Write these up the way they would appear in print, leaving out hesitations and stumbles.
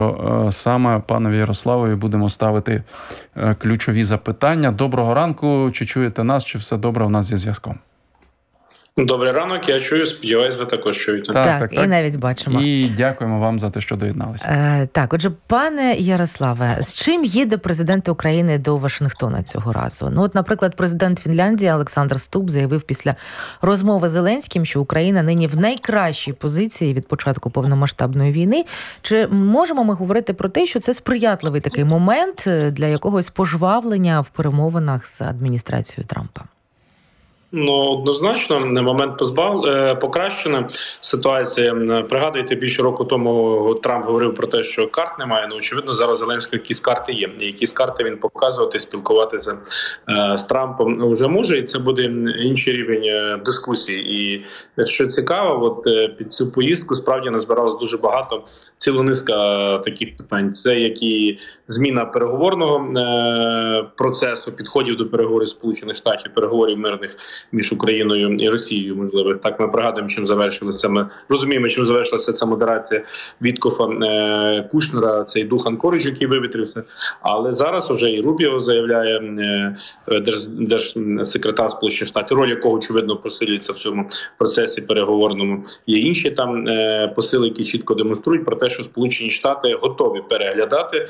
Саме панові Ярославові будемо ставити ключові запитання. Доброго ранку, чи чуєте нас, чи все добре у нас зі зв'язком? Добрий ранок, я чую, сподіваюсь, ви також чуєте. Так, і навіть бачимо. І дякуємо вам за те, що доєдналися. Так, отже, пане Ярославе, з чим їде президент України до Вашингтона цього разу? От, наприклад, президент Фінляндії Олександр Стуб заявив після розмови з Зеленським, що Україна нині в найкращій позиції від початку повномасштабної війни. Чи можемо ми говорити про те, що це сприятливий такий момент для якогось пожвавлення в перемовинах з адміністрацією Трампа? Однозначно, момент покращена ситуація. Пригадуєте, більше року тому Трамп говорив про те, що карт немає. Очевидно, зараз Зеленський якісь карти є. І якісь карти він показувати, спілкуватися з Трампом вже може. І це буде інший рівень дискусії. І що цікаво, під цю поїздку справді назбиралось дуже багато, цілу низка таких питань. Це як і зміна переговорного процесу, підходів до переговорів Сполучених Штатів, переговорів мирних між Україною і Росією, можливо. Так, ми пригадуємо, чим завершилося. Ми розуміємо, чим завершилася ця модерація Віткофа, Кушнера, цей дух Анкоридж, який вивітрився. Але зараз уже і Рубіо заявляє, держсекретар Сполучених Штатів, роль якого, очевидно, посилюється в цьому процесі переговорному. Є інші там посили, які чітко демонструють про те, що Сполучені Штати готові переглядати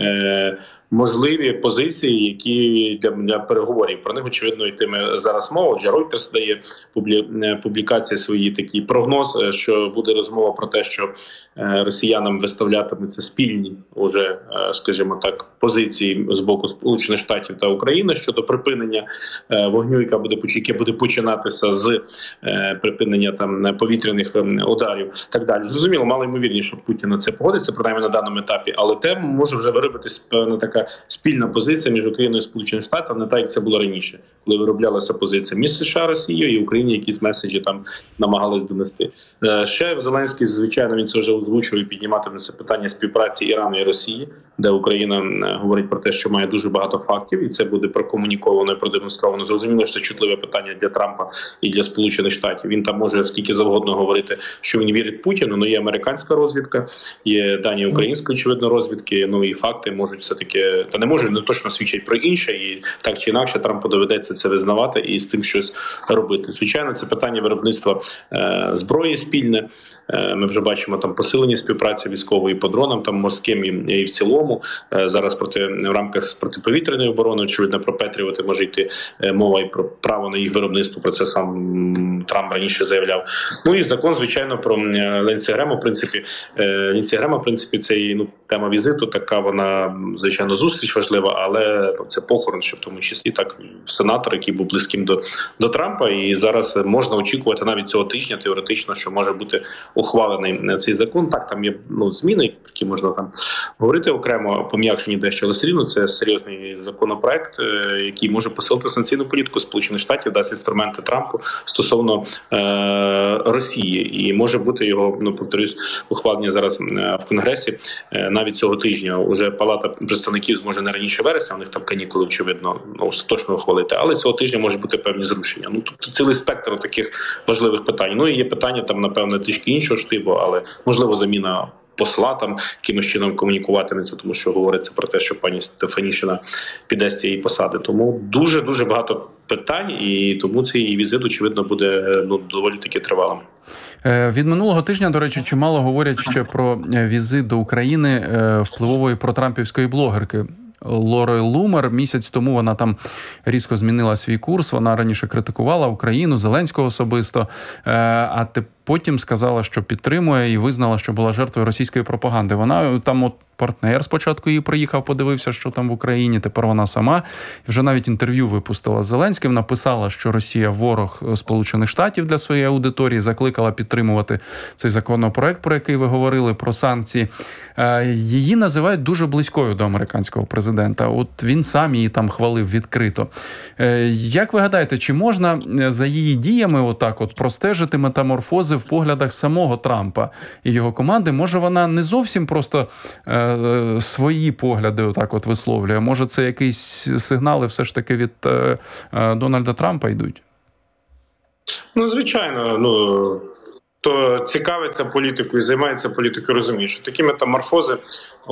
можливі позиції, які для переговорів. Про них, очевидно, йтиме зараз мова. Отже, Reuters дає публікації свої, такий прогноз, що буде розмова про те, що росіянам виставлятимуться спільні уже, скажімо так, позиції з боку Сполучених Штатів та України щодо припинення вогню, яке буде починатися з припинення там повітряних ударів, так далі. Зрозуміло, мало ймовірніше, що Путін на це погодиться, принаймні на даному етапі, але те може вже виробитись певна така спільна позиція між Україною і Сполученими Штатами, не так, як це було раніше, коли вироблялася позиція між США, Росією і Україні, якісь меседжі там намагались донести. Ще Зеленський, звичайно, він це вже озвучував і підніматиме це питання співпраці Ірану і Росії, де Україна говорить про те, що має дуже багато фактів, і це буде прокомуніковано і продемонстровано. Зрозуміло, що це чутливе питання для Трампа і для Сполучених Штатів. Він там може скільки завгодно говорити, що він вірить Путіну, але є американська розвідка, є дані української, очевидно, розвідки, і факти можуть все-таки, та не можуть, не точно свідчать про інше, і так чи інакше Трампу доведеться це визнавати і з тим щось робити. Звичайно, це питання виробництва зброї спільне. Ми вже бачимо там посилення співпраці військової по дронам, там морським і в цілому. Зараз в рамках протиповітряної оборони, очевидно, про Петріоти може йти мова і про право на їх виробництво. Про це сам Трамп раніше заявляв. І закон, звичайно, про Лінсі Грема, в принципі, це тема візиту, така вона, звичайно, зустріч важлива, але це похорон, що в тому числі так сенатор, який був близьким до Трампа, і зараз можна очікувати навіть цього тижня теоретично, що може бути ухвалений цей закон. Так, там є зміни, які можна там говорити окремо, пом'якшені дещо, але все рівно це серйозний законопроект, який може посилити санкційну політику Сполучених Штатів, дасть інструменти Трампу стосовно Росії, і може бути його, повторюсь, ухвалення зараз в Конгресі навіть цього тижня. Уже Палата представників зможе не раніше вересня, у них там канікули, очевидно, остаточно ухвалити, але цього тижня може бути певні зрушення. Тобто цілий спектр таких важливих питань. І є питання там, напевно, трішки іншого штибу, але можливо заміна посла там якимось чином комунікуватиметься, тому що говориться про те, що пані Стефанішина піде з цієї посади. Тому дуже багато питань, і тому цей візит, очевидно, буде доволі таки тривалим. Від минулого тижня, до речі, чимало говорять ще про візит до України впливової протрампівської блогерки Лори Лумер. Місяць тому вона там різко змінила свій курс. Вона раніше критикувала Україну, Зеленського особисто, а потім сказала, що підтримує, і визнала, що була жертвою російської пропаганди. Вона там партнер спочатку її приїхав, подивився, що там в Україні, тепер вона сама. Вже навіть інтерв'ю випустила з Зеленським, написала, що Росія – ворог Сполучених Штатів для своєї аудиторії, закликала підтримувати цей законопроект, про який ви говорили, про санкції. Її називають дуже близькою до американського президента. От він сам її там хвалив відкрито. Як ви гадаєте, чи можна за її діями отак простежити метаморфози в поглядах самого Трампа і його команди? Може, вона не зовсім просто свої погляди отак висловлює? Може, це якісь сигнали все ж таки від Дональда Трампа йдуть? Звичайно, хто цікавиться політикою, займається політикою, розуміє, що такі метаморфози